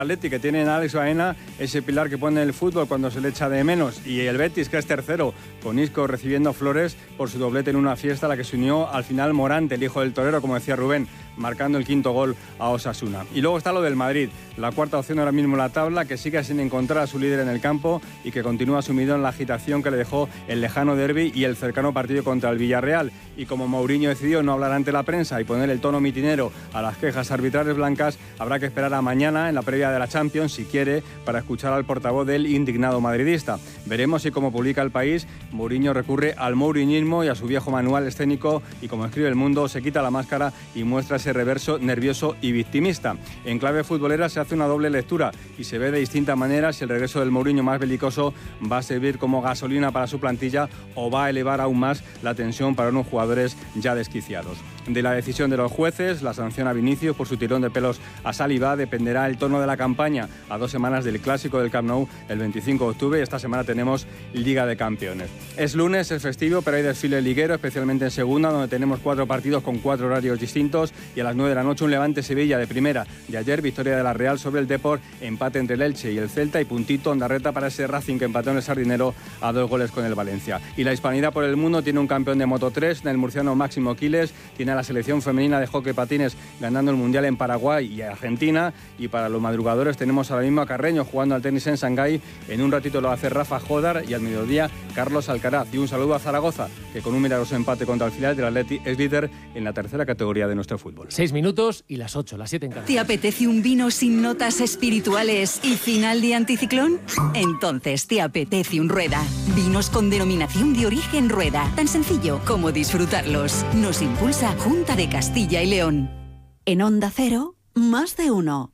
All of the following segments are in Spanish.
Atleti, que tienen a Alex Baena, ese pilar que pone el fútbol cuando se le echa de menos, y el Betis, que es tercero, con Isco recibiendo flores por su doblete en una fiesta a la que se unió al final Morante, el hijo del torero, como decía Rubén, marcando el quinto gol a Osasuna. Y luego está lo del Madrid, la cuarta opción ahora mismo en la tabla, que sigue sin encontrar a su líder en el campo y que continúa sumido en la agitación que le dejó el lejano derbi y el cercano partido contra el Villarreal. Y como Mourinho decidió no hablar ante la prensa y poner el tono mitinero a las quejas arbitrales blancas, habrá que esperar a mañana, en la previa de la Champions, si quiere, para escuchar al portavoz del indignado madridista. Veremos si, como publica El País, Mourinho recurre al mouriñismo y a su viejo manual escénico y, como escribe El Mundo, se quita la máscara y muestra ese reverso nervioso y victimista. En clave futbolera se hace una doble lectura y se ve de distinta manera si el regreso del Mourinho más belicoso va a servir como gasolina para su plantilla o va a elevar aún más la tensión para unos jugadores ya desquiciados. De la decisión de los jueces, la sanción a Vinicius por su tirón de pelos a Saliba, dependerá el tono de la campaña a 2 semanas del Clásico del Camp Nou el 25 de octubre y esta semana tenemos Liga de Campeones. Es lunes, es festivo, pero hay desfile liguero, especialmente en segunda, donde tenemos 4 partidos con 4 horarios distintos y a las 9 de la noche un Levante-Sevilla de primera. De ayer, victoria de la Real sobre el Depor, empate entre el Elche y el Celta y puntito Ondarreta para ese Racing que empató en el Sardinero a 2 goles con el Valencia. Y la hispanidad por el mundo tiene un campeón de Moto3, el murciano Máximo Quiles, tiene a la selección femenina de hockey patines ganando el Mundial en Paraguay y Argentina, y para los madrugadores tenemos ahora mismo a Carreño jugando al tenis en Shanghái, en un ratito lo va a hacer Rafa Jodar y al mediodía Carlos Alcaraz. Y un saludo a Zaragoza, que con un milagroso empate contra el filial del Atleti es líder en la tercera categoría de nuestro fútbol. 6 minutos y las 8, las 7 en Canarias. ¿Te apetece un vino sin notas espirituales y final de anticiclón? Entonces te apetece un Rueda. Vinos con denominación de origen Rueda. Tan sencillo como disfrutarlos. Nos impulsa Junta de Castilla y León. En Onda Cero, más de uno.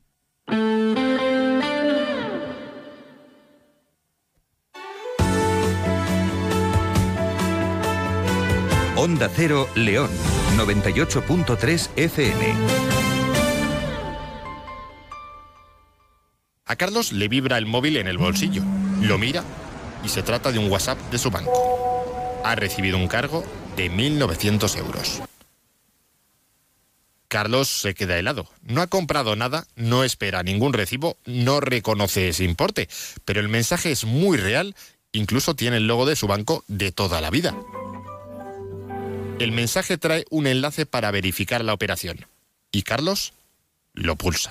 Onda Cero León, 98.3 FM. A Carlos le vibra el móvil en el bolsillo. Lo mira y se trata de un WhatsApp de su banco. Ha recibido un cargo de 1.900 euros. Carlos se queda helado. No ha comprado nada, no espera ningún recibo, no reconoce ese importe. Pero el mensaje es muy real, incluso tiene el logo de su banco de toda la vida. El mensaje trae un enlace para verificar la operación. Y Carlos lo pulsa.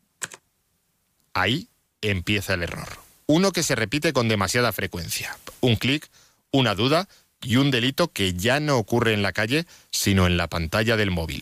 Ahí empieza el error. Uno que se repite con demasiada frecuencia. Un clic, una duda y un delito que ya no ocurre en la calle, sino en la pantalla del móvil.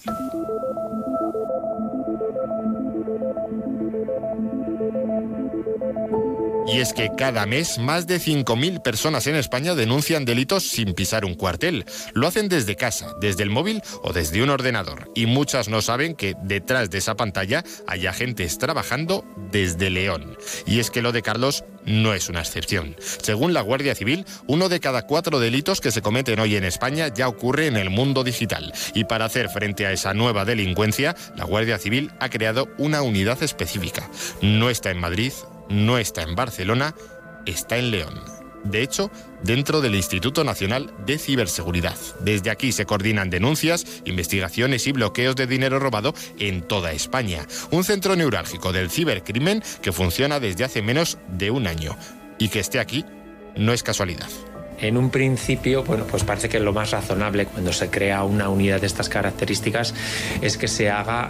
Y es que cada mes más de 5.000 personas en España denuncian delitos sin pisar un cuartel. Lo hacen desde casa, desde el móvil o desde un ordenador. Y muchas no saben que detrás de esa pantalla hay agentes trabajando desde León. Y es que lo de Carlos no es una excepción. Según la Guardia Civil, 1 de cada 4 delitos que se cometen hoy en España ya ocurre en el mundo digital. Y para hacer frente a esa nueva delincuencia, la Guardia Civil ha creado una unidad específica. No está en Madrid, no está en Barcelona, está en León. De hecho, dentro del Instituto Nacional de Ciberseguridad. Desde aquí se coordinan denuncias, investigaciones y bloqueos de dinero robado en toda España. Un centro neurálgico del cibercrimen que funciona desde hace menos de un año. Y que esté aquí no es casualidad. En un principio, bueno, pues parece que lo más razonable cuando se crea una unidad de estas características es que se haga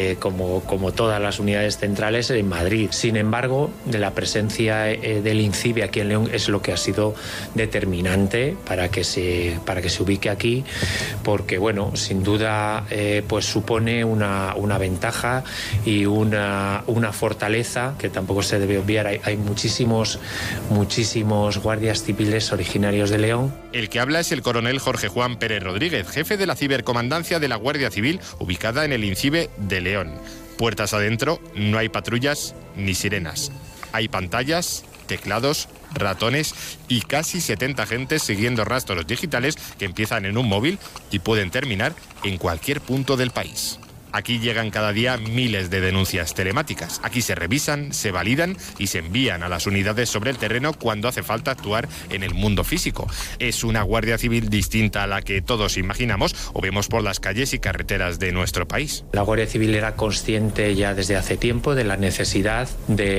como todas las unidades centrales en Madrid. Sin embargo, la presencia del INCIBE aquí en León es lo que ha sido determinante para que se ubique aquí, porque bueno, sin duda pues supone una ventaja y una fortaleza que tampoco se debe obviar. Hay muchísimos guardias civiles originarios de León. El que habla es el coronel Jorge Juan Pérez Rodríguez, jefe de la cibercomandancia de la Guardia Civil, ubicada en el INCIBE de León. Puertas adentro, no hay patrullas ni sirenas. Hay pantallas, teclados, ratones y casi 70 agentes siguiendo rastros digitales que empiezan en un móvil y pueden terminar en cualquier punto del país. Aquí llegan cada día miles de denuncias telemáticas. Aquí se revisan, se validan y se envían a las unidades sobre el terreno cuando hace falta actuar en el mundo físico. Es una Guardia Civil distinta a la que todos imaginamos o vemos por las calles y carreteras de nuestro país. La Guardia Civil era consciente ya desde hace tiempo de la necesidad de